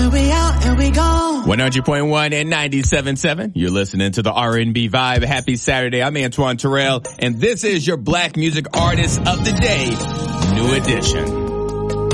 then we out and we gone. 100.1 and 97.7. You're listening to the R&B Vibe. Happy Saturday. I'm Antoine Terrell, and this is your Black Music Artist of the Day, New Edition.